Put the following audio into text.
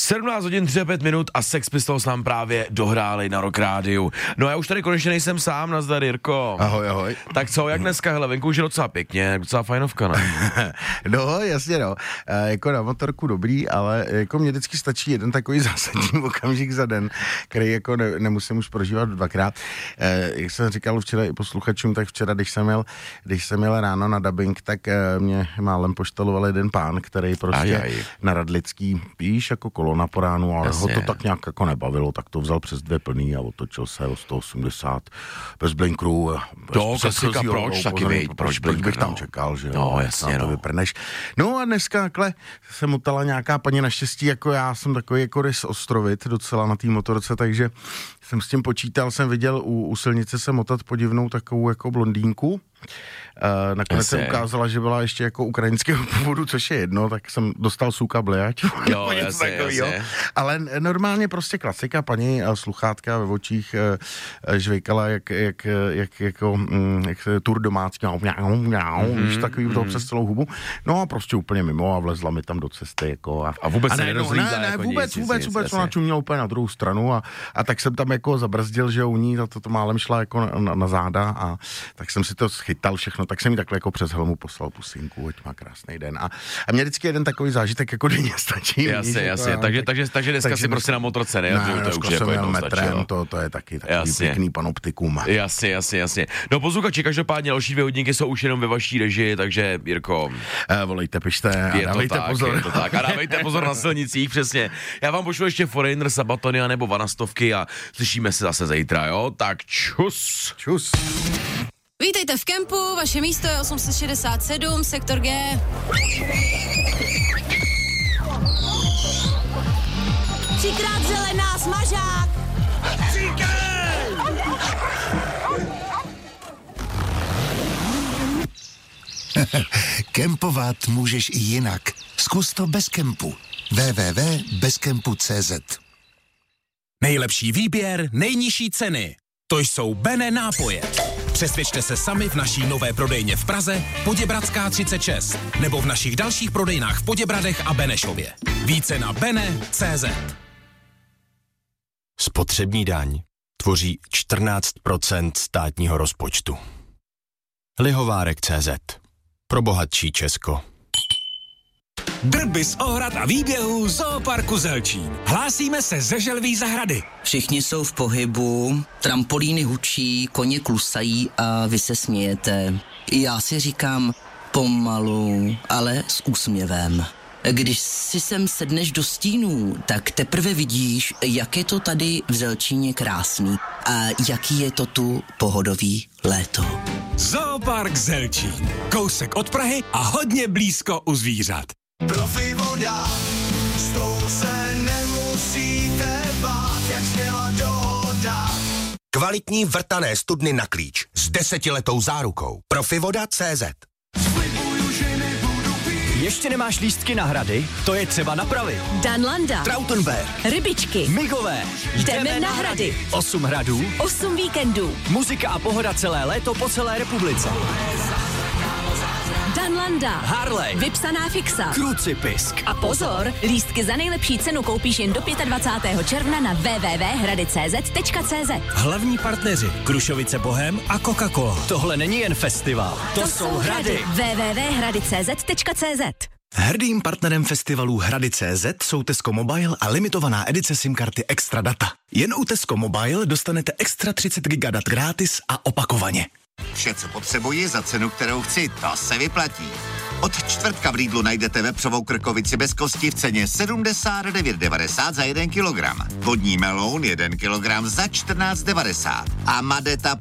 17 hodin 35 minut a Sex Pistols nám právě dohráli na Rock Rádiu. No já už tady konečně nejsem sám, nazdar Jirko. Ahoj, ahoj. Tak co, jak dneska, hele, venku už je docela pěkně, docela fajnovka, ne? No, jasně no, jako na motorku dobrý, ale jako mě vždycky stačí jeden takový zásadní okamžik za den, který jako nemusím už prožívat dvakrát. Jak jsem říkal včera i posluchačům, tak včera, když jsem jel ráno na dabing, tak mě málem pošteloval jeden pán, který prostě na Radlický, víš, jako kolona po ránu, ale ho to tak nějak jako nebavilo, tak to vzal přes 2 plný a otočil se o 180 bez blinkru. To klasika, proč taky vejď, proč bych tam čekal, že no, jasně, to vyprneš. No a dneska takhle se motala nějaká paní, naštěstí, jako já jsem takový jako rys ostrovit docela na té motorce, takže jsem s tím počítal, jsem viděl u silnice se motat podivnou takovou jako blondýnku. Nakonec se ukázala, že byla ještě jako ukrajinského původu, což je jedno, tak jsem dostal suka bliať. Jo, jasně. Ale normálně prostě klasika, paní sluchátka ve očích žvejkala jak tur domácí, víš, takový to přes celou hubu. No a prostě úplně mimo a vlezla mi tam do cesty. Jako a vůbec se nerozlídla? Ne, vůbec, ona čuměla úplně na druhou stranu a tak jsem tam jako zabrzdil, že u ní to málem šla jako na záda a tak jsem si to schytal všechno, tak jsem jí takhle jako přes helmu poslal pusinku, ať má krásný den. A mě vždycky jeden takový zážitek jako denně stačí. Jasně. Takže dneska si prostě na motorce, ne? To jsem jel metrem, to je taky takový pěkný panoptikum. Jasně. No posluchači, každopádně další 2 hodinky jsou už jenom ve vaší režii, takže Jirko. Volejte, pište a dávejte pozor. Je to tak. A dávejte pozor na silnicích, přesně. Já vám pošlu ještě Foreigner, Sabatony nebo Vanastovky a slyšíme se zase zítra, jo? Tak čus. Čus. Vítejte v kempu, vaše místo je 867, sektor G. Třikrát zelená, smažák! Kempovat můžeš i jinak. Zkus to bez kempu. www.bezkempu.cz. Nejlepší výběr, nejnižší ceny. To jsou Bene nápoje. Přesvědčte se sami v naší nové prodejně v Praze, Poděbradská 36, nebo v našich dalších prodejnách v Poděbradech a Benešově. Více na bene.cz. Spotřební daň tvoří 14% státního rozpočtu. Lihovárek.cz. Pro bohatší Česko. Drby z ohrad a výběhů Zooparku Zelčín. Hlásíme se ze Želví zahrady. Všichni jsou v pohybu, trampolíny hučí, koně klusají a vy se smějete. Já si říkám pomalu, ale s úsměvem. Když si sem sedneš do stínů, tak teprve vidíš, jak je to tady v Zelčíně krásný a jaký je to tu pohodový léto. Zoopark Zelčín. Kousek od Prahy a hodně blízko u zvířat. Profi voda, s tou se nemusíte bát, jak zněla dohoda. Kvalitní vrtané studny na klíč s 10letou zárukou. Profivoda.cz. Ještě nemáš lístky na hrady? To je třeba napravit. Danlanda, Trautenberg, Rybičky, Migové. Jdeme na hrady. 8 hradů, 8 víkendů. Muzika a pohoda celé léto po celé republice. Danlanda, Harley, vypsaná fixa, Krucipisk. A pozor, lístky za nejlepší cenu koupíš jen do 25. června na www.hradicz.cz. Hlavní partneři Krušovice Bohem a Coca-Cola. Tohle není jen festival, to jsou hrady. www.hradicz.cz. Hrdým partnerem festivalu Hrady.cz jsou Tesco Mobile a limitovaná edice SIM-karty Extra Data. Jen u Tesco Mobile dostanete extra 30 GB dat gratis a opakovaně. Vše, co potřebuji za cenu, kterou chci, to se vyplatí. Od čtvrtka v Lidlu najdete vepřovou krkovici bez kosti v ceně 79,90 za 1 kilogram. Vodní meloun 1 kilogram za 14,90 a Madeta